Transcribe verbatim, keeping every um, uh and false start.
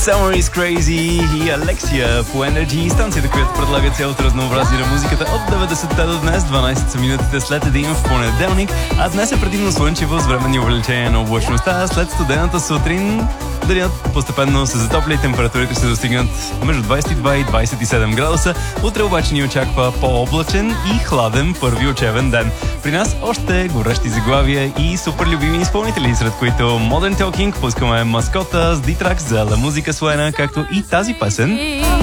Summer is Crazy и Алексия по Energy, станцията, която предлага цялото разнообразие на музиката от деветдесетте до днес. дванайсет са минутите след един в понеделник, а днес е предимно слънчево с временни увеличения на облачността. След студената сутрин денят постепенно се затопля и температурите ще достигнат между двайсет и два и двайсет и седем градуса. Утре обаче ни очаква по-облачен и хладен първи учебен ден. При нас още горещи заглавия и супер любими изпълнители, сред които Modern Talking, пускаме Маскота с Дитракс за La Música Suena, както и тази песен.